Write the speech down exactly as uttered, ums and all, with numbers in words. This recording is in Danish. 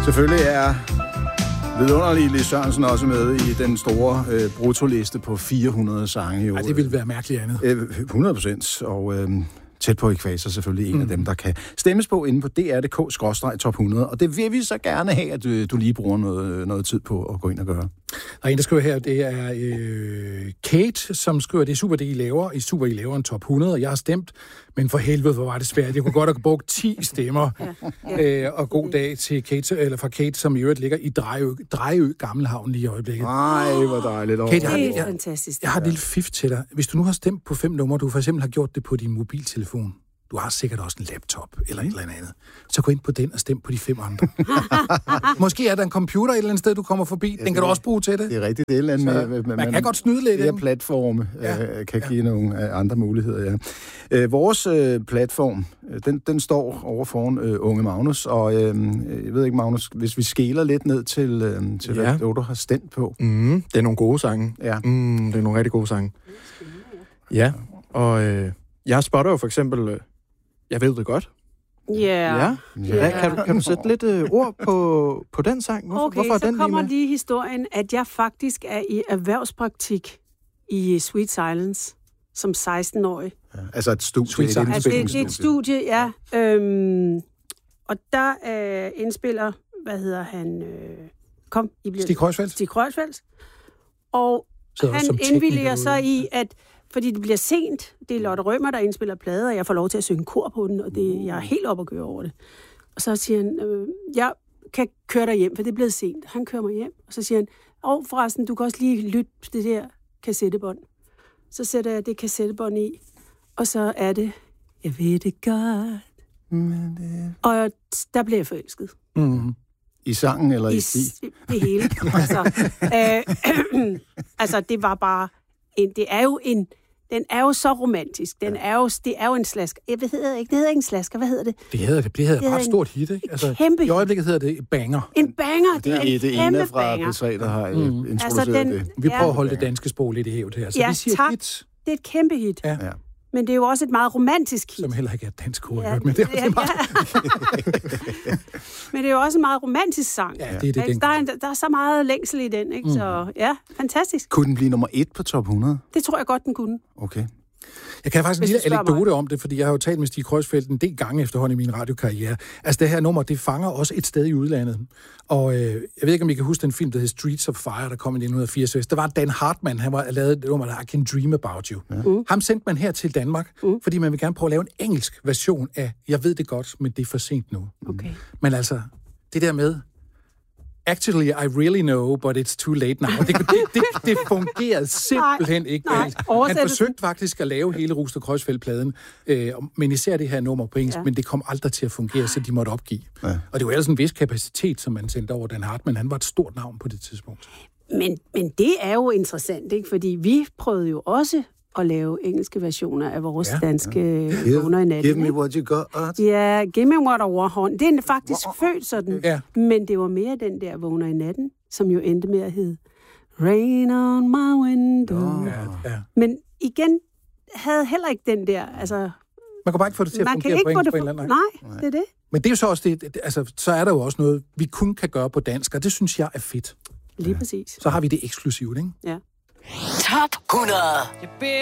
Selvfølgelig er vidunderlige Lis Sørensen også med i den store øh, brutoliste på fire hundrede sange. Jo. Ej, det ville være mærkeligt andet. Øh, hundrede procent, og øh, tæt på Ækvator selvfølgelig en mm. af dem, der kan stemmes på inde på D R punktum D K skråstreg top hundrede, og det vil vi så gerne have, at du, du lige bruger noget, noget tid på at gå ind og gøre. Der er en, der skriver her, det er øh, Kate, som skriver, det er super, det I laver. I super, I laver en top hundrede, og jeg har stemt, men for helvede, hvor var det svært. Jeg kunne godt have brugt ti stemmer. Ja, ja. Øh, og god dag til Kate, eller fra Kate, som i øvrigt ligger i Drejø, Drejø Gammelhavn lige i øjeblikket. Nej, hvor dejligt. Kate, jeg har, det er jeg, fantastisk. Jeg har et lille fif til dig. Hvis du nu har stemt på fem numre, du for eksempel har gjort det på din mobiltelefon, du har sikkert også en laptop eller et eller andet. Så gå ind på den og stem på de fem andre. Måske er der en computer et eller andet sted, du kommer forbi. Den kan du også bruge til det. Det er rigtigt. Det er et eller andet med, med, man kan godt snyde lidt. Det er platforme, ja. øh, kan give ja. nogle øh, andre muligheder, ja. Øh, vores øh, platform, den, den står over foran øh, Unge Magnus, og øh, jeg ved ikke, Magnus, hvis vi skeler lidt ned til, øh, til ja. hvad du har stemt på. Mm, det er nogle gode sange. Ja. Mm, det er nogle rigtig gode sange. Ja, og øh, jeg spotter jo for eksempel... Øh, Jeg ved det godt. Yeah. Ja. Ja. Kan, du, kan du sætte lidt uh, ord på, på den sang? Hvorfor, okay, hvorfor er så den kommer lige, lige historien, at jeg faktisk er i erhvervspraktik i Sweet Silence som seksten-årig. Ja, altså et studie. Sweet et altså det, det er et studie, ja. Øhm, og der øh, indspiller, hvad hedder han? Øh, kom, I bliver... Stig Kreuzfeldt. Stig Kreuzfeldt. Og så han indvilliger så i, at fordi det bliver sent, det er Lotte Rømer, der indspiller plader, og jeg får lov til at synge kor på den, og det, jeg er helt op at køre over det. Og så siger han, øh, jeg kan køre dig hjem, for det er blevet sent. Han kører mig hjem, og så siger han, åh, oh, forresten, du kan også lige lytte til det der kassettebånd. Så sætter jeg det kassettebånd i, og så er det, jeg ved det godt. Men det... Og der bliver jeg forelsket. Mm. I sangen eller i, I Stig? Det hele. altså, øh, altså, det var bare, en, det er jo en, den er jo så romantisk. Den er jo, det er jo en slasker. Jeg ved det ikke, det hedder ikke en slasker. Hvad hedder det? Det hedder det. Det hedder et ret en, stort hit, ikke? Altså, kæmpe i øjeblikket hedder det banger. En banger. Det, det er, er en det kæmpe ene fra banger. P tre, der har mm. introduceret altså, den, det. Vi prøver at holde det danske sprog lidt i hævd her. Så ja, vi siger tak. hit. Det er et kæmpe hit. Ja. Ja. Men det er jo også et meget romantisk hit. Som heller ikke er et dansk ord, ja, men det er ja, meget... ja. Men det er jo også en meget romantisk sang. Ja, det er det. Ja, der, er, der er så meget længsel i den, ikke? Mm. Så ja, fantastisk. Kunne den blive nummer et på top hundrede? Det tror jeg godt, den kunne. Okay. Jeg kan faktisk en lille anekdote mig. om det, fordi jeg har jo talt med Stig Kreuzfeldt en del gange efterhånden i min radiokarriere. Altså det her nummer, det fanger også et sted i udlandet. Og øh, jeg ved ikke, om I kan huske den film, der hed Streets of Fire, der kom i nitten fireogtres. Der var Dan Hartman, han var lavet et nummer, der I Can Dream About You. Ja. Mm. Ham sendte man her til Danmark, mm. fordi man vil gerne prøve at lave en engelsk version af Jeg ved det godt, men det er for sent nu. Okay. Men altså, det der med Actually, I really know, but it's too late now. Det, det, det, det fungerede simpelthen ikke. Nej, han forsøgte faktisk at lave hele Rust og Kreuzfeldt-pladen, øh, men især det her nummer på engelsk, ja. Men det kom aldrig til at fungere, så de måtte opgive. Ja. Og det var ellers en vis kapacitet, som man sendte over Dan Hartman. Han var et stort navn på det tidspunkt. Men, men det er jo interessant, ikke? Fordi vi prøvede jo også at lave engelske versioner af vores ja, danske ja. Vågner i natten. Give me what you got. Ja, give me what I want. Det er faktisk wow. født sådan. Ja. Men det var mere den der Vågner i natten, som jo endte med at hedde Rain on my window. Oh. Ja, ja. Men igen, havde heller ikke den der, altså... Man kan bare ikke få det til at man fungere på engelsk på en eller anden. Nej, nej, det er det. Men det er jo så også det, altså, så er der jo også noget, vi kun kan gøre på dansk, og det synes jeg er fedt. Lige ja. præcis. Så har vi det eksklusivt, ikke? Ja. Top hundrede.